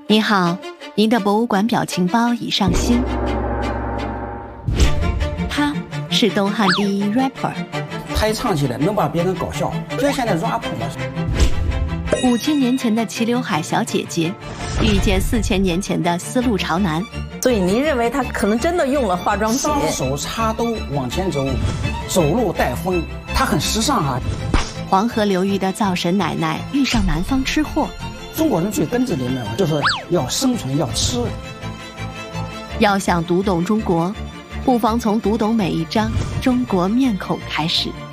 你好，您的博物馆表情包已上新。他是东汉第一 rapper， 他一唱起来能把别人搞笑，就像现在 rap 嘛。 5000年前的齐刘海小姐姐，遇见4000年前的丝路潮男。 所以您认为他可能真的用了化妆品？ 双手插兜往前走，走路带风，他很时尚啊。 黄河流域的灶神奶奶遇上南方吃货。 中国人最根子里面就是要生存要吃。 要想读懂中国，不妨从读懂每一张中国面孔开始。